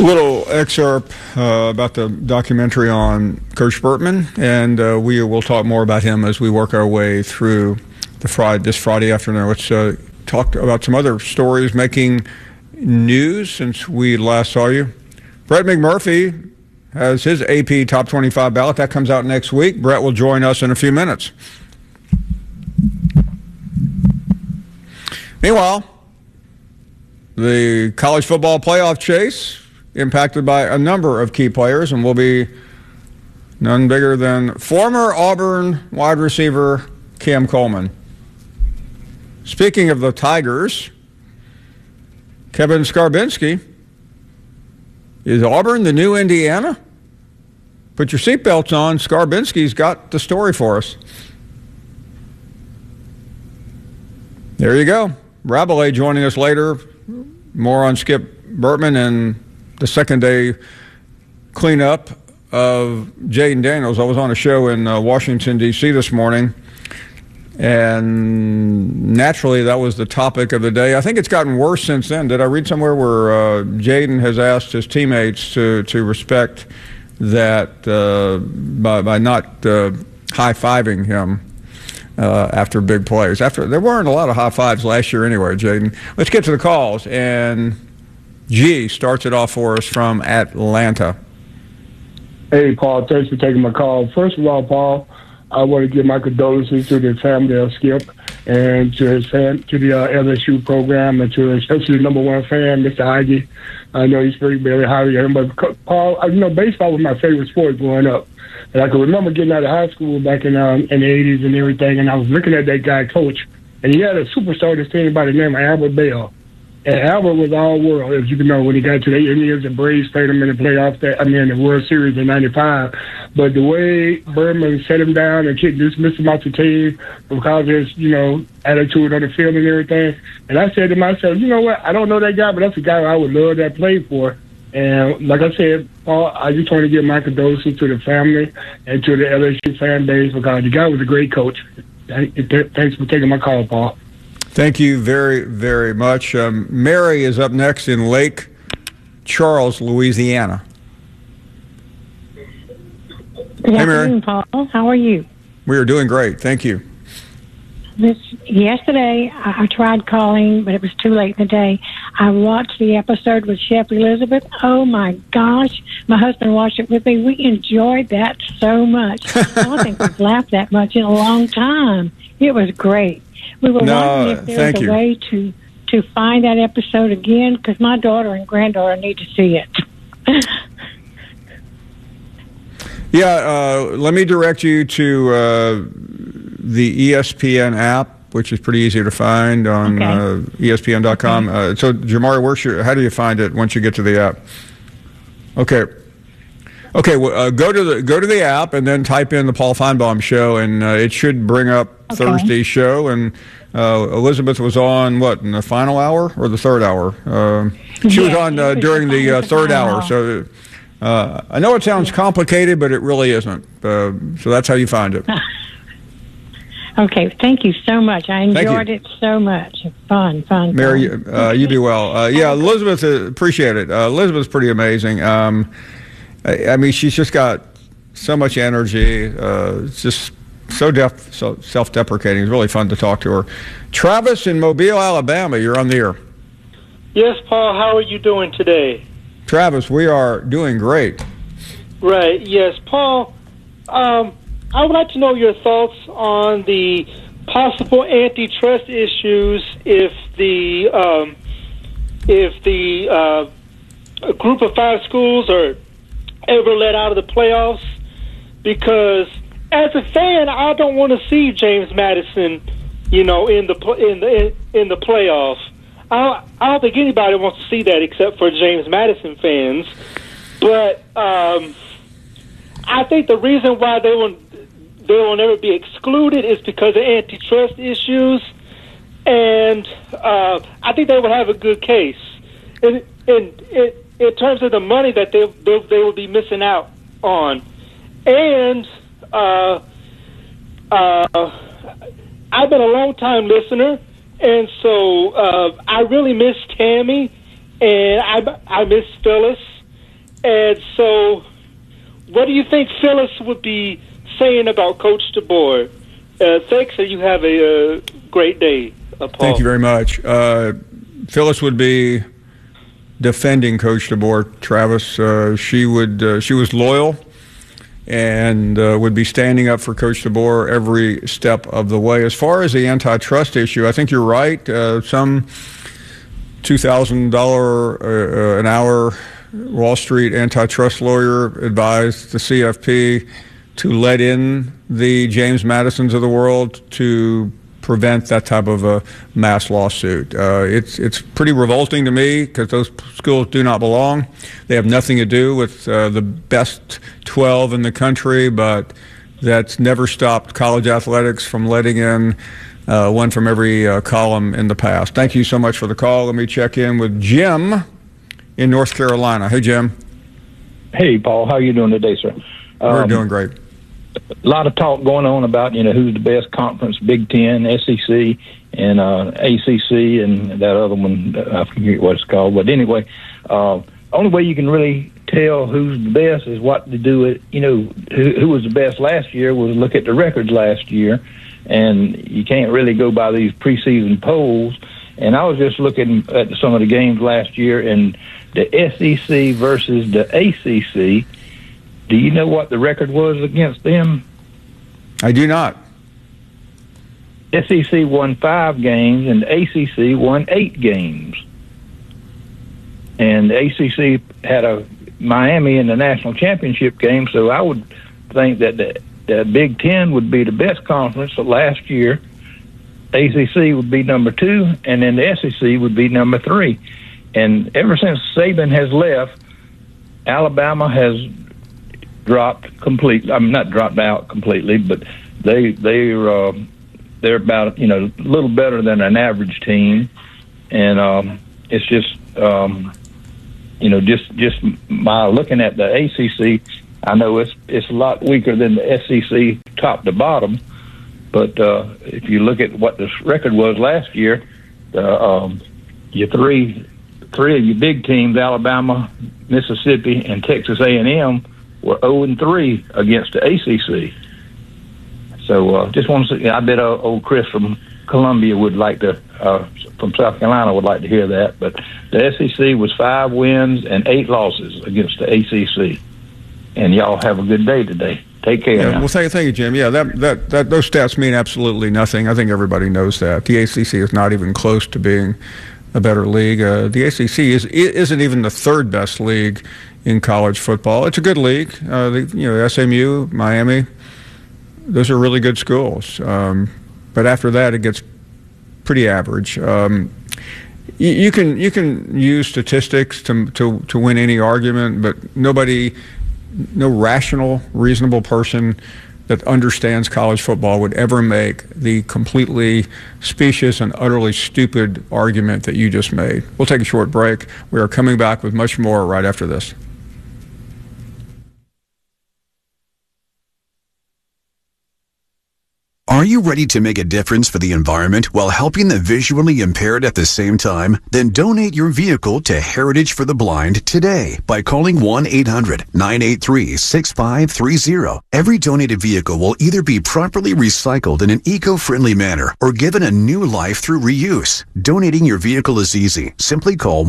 Little excerpt about the documentary on Coach Bertman, and we will talk more about him as we work our way through this Friday afternoon. Let's talk about some other stories making news since we last saw you. Brett McMurphy has his AP Top 25 ballot. That comes out next week. Brett will join us in a few minutes. Meanwhile, the college football playoff chase impacted by a number of key players, and will be none bigger than former Auburn wide receiver Cam Coleman. Speaking of the Tigers, Kevin Skarbinski, is Auburn the new Indiana? Put your seatbelts on. Skarbinski's got the story for us. There you go. Rabelais joining us later. More on Skip Bertman and the second day cleanup of Jayden Daniels. I was on a show in Washington, D.C. this morning, and naturally that was the topic of the day. I think it's gotten worse since then. Did I read somewhere where Jayden has asked his teammates to respect that by not high-fiving him after big plays? There weren't a lot of high fives last year anyway, Jayden. Let's get to the calls, and G starts it off for us from Atlanta. Hey, Paul, thanks for taking my call. First of all, Paul, I want to give my condolences to the family of Skip and to the LSU program, and to especially the number one fan, Mr. Ivey. I know you speak very highly of him, but Paul, baseball was my favorite sport growing up. And I can remember getting out of high school back in the 80s and everything, and I was looking at that guy, Coach, and he had a superstar this team by the name of Albert Bell. And Albert was all world, as you can know, when he got to the Indians and Braves, played him in the playoffs, the World Series in '95. But the way Berman set him down and dismissed him out the team because of his, attitude on the field and everything. And I said to myself, you know what, I don't know that guy, but that's a guy I would love to have played for. And like I said, Paul, I just want to give my condolences to the family and to the LSU fan base, because the guy was a great coach. Thanks for taking my call, Paul. Thank you very, very much. Mary is up next in Lake Charles, Louisiana. Good afternoon, Paul. How are you? We are doing great. Thank you. Yesterday, I tried calling, but it was too late in the day. I watched the episode with Chef Elizabeth. Oh, my gosh. My husband watched it with me. We enjoyed that so much. I don't think we've laughed that much in a long time. It was great. We were wondering if there was a way to find that episode again, because my daughter and granddaughter need to see it. Let me direct you to the ESPN app, which is pretty easy to find on ESPN.com. So, Jamari, how do you find it once you get to the app? Okay. Well, go to the app and then type in the Paul Feinbaum Show, and it should bring up Thursday's show. And Elizabeth was on in the final hour or the third hour? She was on during the third hour. So I know it sounds complicated, but it really isn't. So that's how you find it. Okay, thank you so much. I enjoyed it so much. Fun. Mary, you be well. Elizabeth, appreciate it. Elizabeth's pretty amazing. I mean, she's just got so much energy. It's just so self-deprecating. It's really fun to talk to her. Travis in Mobile, Alabama, you're on the air. Yes, Paul, how are you doing today? Travis, we are doing great. Right, yes. Paul, I would like to know your thoughts on the possible antitrust issues if the group of 5 schools are ever let out of the playoffs, because as a fan, I don't want to see James Madison, in the playoffs. I don't think anybody wants to see that except for James Madison fans. But I think the reason why they will never be excluded is because of antitrust issues, and I think they would have a good case. In terms of the money that they will be missing out on. And I've been a long-time listener, and so I really miss Tammy, and I miss Phyllis, And so, what do you think Phyllis would be saying about Coach DeBoer? Thanks, and you have a great day, Paul. Thank you very much. Phyllis would be defending Coach DeBoer, Travis. She was loyal and would be standing up for Coach DeBoer every step of the way. As far as the antitrust issue, I think you're right. Some $2,000 an hour Wall Street antitrust lawyer advised the CFP to let in the James Madisons of the world to prevent that type of a mass lawsuit. It's pretty revolting to me because those schools do not belong. They have nothing to do with the best 12 in the country, but that's never stopped college athletics from letting in one from every column in the past. Thank you so much for the call. Let me check in with Jim in North Carolina. Hey, Jim. Hey, Paul. How are you doing today, sir? We're doing great. A lot of talk going on about, who's the best conference, Big Ten, SEC, and ACC, and that other one, I forget what it's called. But anyway, only way you can really tell who's the best is what to do it. Who was the best last year was look at the records last year, and you can't really go by these preseason polls. And I was just looking at some of the games last year, and the SEC versus the ACC. Do you know what the record was against them? I do not. SEC won 5 games, and ACC won 8 games. And the ACC had a Miami in the national championship game, so I would think that the Big Ten would be the best conference last year. ACC would be number 2, and then the SEC would be number 3. And ever since Saban has left, Alabama has dropped completely. I'm not dropped out completely, but they're about a little better than an average team, and it's just just by looking at the ACC, I know it's a lot weaker than the SEC top to bottom, but if you look at what the record was last year, your three of your big teams, Alabama, Mississippi, and Texas A&M, were 0-3 against the ACC. So just want to say, I bet old Chris from Columbia would like to, from South Carolina would like to hear that. But the SEC was 5 wins and 8 losses against the ACC. And y'all have a good day today. Take care. Yeah, well, thank you, Jim. Yeah, that those stats mean absolutely nothing. I think everybody knows that. The ACC is not even close to being a better league. The ACC isn't even the 3rd best league in college football. It's a good league. SMU, Miami, those are really good schools. But after that, it gets pretty average. You can use statistics to win any argument, but no rational, reasonable person that understands college football would ever make the completely specious and utterly stupid argument that you just made. We'll take a short break. We are coming back with much more right after this. Are you ready to make a difference for the environment while helping the visually impaired at the same time? Then donate your vehicle to Heritage for the Blind today by calling 1-800-983-6530. Every donated vehicle will either be properly recycled in an eco-friendly manner or given a new life through reuse. Donating your vehicle is easy. Simply call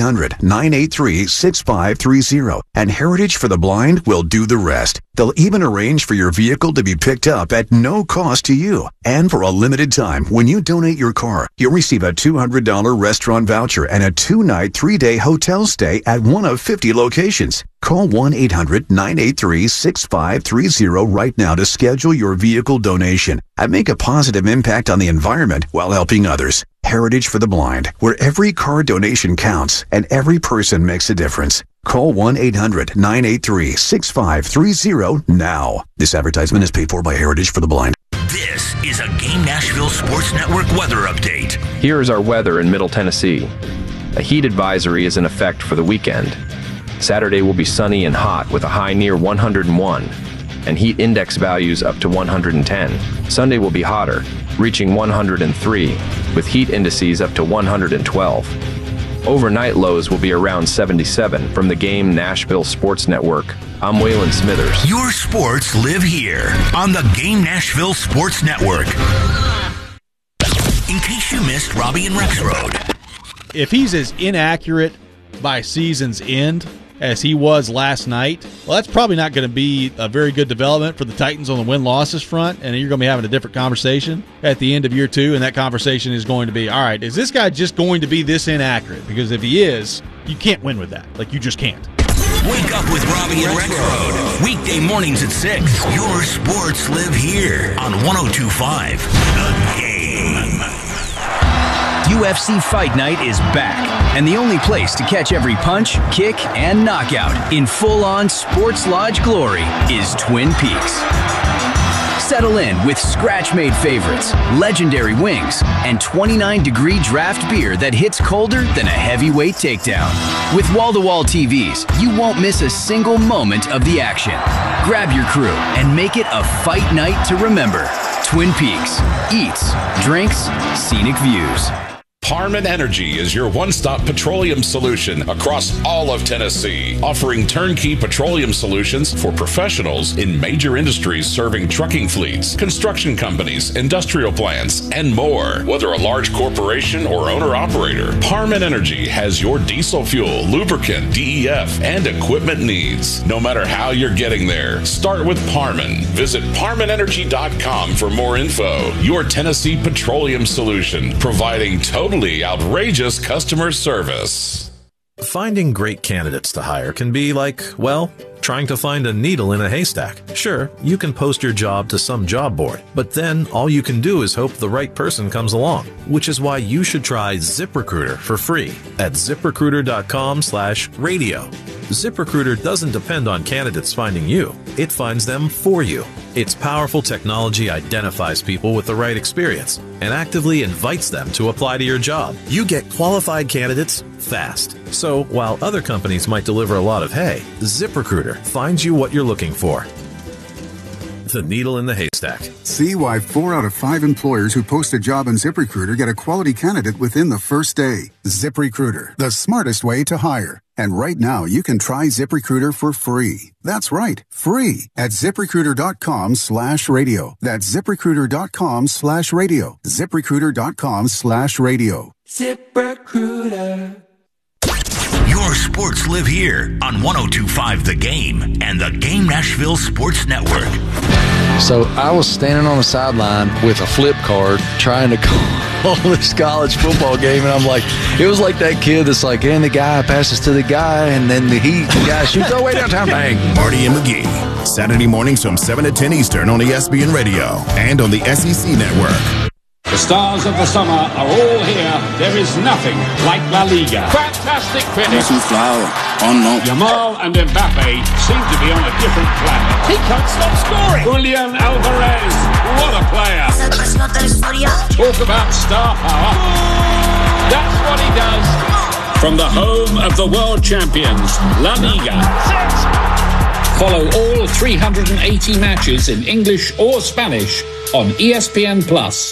1-800-983-6530 and Heritage for the Blind will do the rest. They'll even arrange for your vehicle to be picked up at no cost to you. And for a limited time, when you donate your car, you'll receive a $200 restaurant voucher and a 2-night, 3-day hotel stay at one of 50 locations. Call 1-800-983-6530 right now to schedule your vehicle donation and make a positive impact on the environment while helping others. Heritage for the Blind, where every car donation counts and every person makes a difference. Call 1-800-983-6530 now. This advertisement is paid for by Heritage for the Blind. This is a Game Nashville Sports Network weather update. Here is our weather in Middle Tennessee. A heat advisory is in effect for the weekend. Saturday will be sunny and hot with a high near 101 and heat index values up to 110. Sunday will be hotter, reaching 103 with heat indices up to 112. Overnight lows will be around 77. From the Game Nashville Sports Network, I'm Waylon Smithers. Your sports live here on the Game Nashville Sports Network. In case you missed Robbie and Rexroad. If he's as inaccurate by season's end as he was last night, well, that's probably not going to be a very good development for the Titans on the win-losses front, and you're going to be having a different conversation at the end of year 2, and that conversation is going to be, all right, is this guy just going to be this inaccurate? Because if he is, you can't win with that. Like, you just can't. Wake up with Robbie and Rexroad. Weekday mornings at 6. Your sports live here on 102.5 The Game. UFC Fight Night is back, and the only place to catch every punch, kick, and knockout in full-on sports lodge glory is Twin Peaks. Settle in with scratch-made favorites, legendary wings, and 29-degree draft beer that hits colder than a heavyweight takedown. With wall-to-wall TVs, you won't miss a single moment of the action. Grab your crew and make it a fight night to remember. Twin Peaks. Eats, drinks, scenic views. Parman Energy is your one-stop petroleum solution across all of Tennessee, offering turnkey petroleum solutions for professionals in major industries serving trucking fleets, construction companies, industrial plants, and more. Whether a large corporation or owner-operator, Parman Energy has your diesel fuel, lubricant, DEF, and equipment needs. No matter how you're getting there, start with Parman. Visit ParmanEnergy.com for more info. Your Tennessee petroleum solution, providing totally outrageous customer service. Finding great candidates to hire can be like, well, trying to find a needle in a haystack. Sure, you can post your job to some job board, but then all you can do is hope the right person comes along, which is why you should try ZipRecruiter for free at ZipRecruiter.com/radio. ZipRecruiter doesn't depend on candidates finding you. It finds them for you. Its powerful technology identifies people with the right experience and actively invites them to apply to your job. You get qualified candidates fast. So while other companies might deliver a lot of hay, ZipRecruiter finds you what you're looking for. The needle in the haystack. See why 4 out of 5 employers who post a job on ZipRecruiter get a quality candidate within the first day. ZipRecruiter, the smartest way to hire. And right now, you can try ZipRecruiter for free. That's right, free at ZipRecruiter.com/radio. That's ZipRecruiter.com/radio. ZipRecruiter.com/radio. ZipRecruiter. Your sports live here on 102.5 The Game and the Game Nashville Sports Network. So I was standing on the sideline with a flip card trying to call this college football game, and I'm like, it was like that kid that's like, and the guy passes to the guy, and then the guy shoots all the way downtown. Bang. Marty and McGee, Saturday mornings from 7 to 10 Eastern on ESPN Radio and on the SEC Network. The stars of the summer are all here. There is nothing like La Liga. Fantastic finish. Yamal and Mbappe seem to be on a different planet. He can't stop scoring. Julian Alvarez, what a player. Talk about star power. That's what he does. From the home of the world champions, La Liga. Follow all 380 matches in English or Spanish on ESPN+.